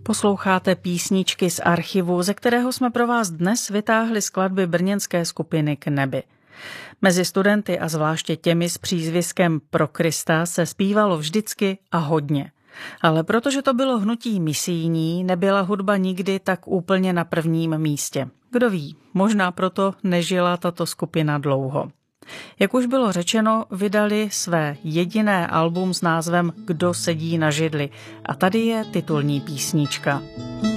Posloucháte písničky z archivu, ze kterého jsme pro vás dnes vytáhli skladby brněnské skupiny K nebi. Mezi studenty a zvláště těmi s přízviskem Pro Krista se zpívalo vždycky a hodně. Ale protože to bylo hnutí misijní, nebyla hudba nikdy tak úplně na prvním místě. Kdo ví, možná proto nežila tato skupina dlouho. Jak už bylo řečeno, vydali své jediné album s názvem Kdo sedí na židli. A tady je titulní písnička.